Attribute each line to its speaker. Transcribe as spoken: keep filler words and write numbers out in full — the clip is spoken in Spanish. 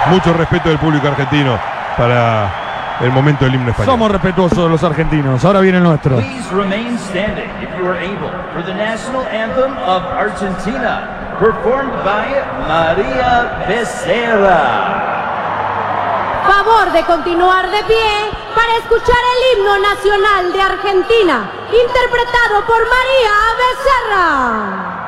Speaker 1: mucho respeto del público argentino para el momento del himno español.
Speaker 2: Somos respetuosos de los argentinos. Ahora viene el nuestro.
Speaker 3: Please remain standing if you are able for the national anthem of Argentina, performed by María Becerra.
Speaker 4: Favor de continuar de pie para escuchar el himno nacional de Argentina, interpretado por María Becerra.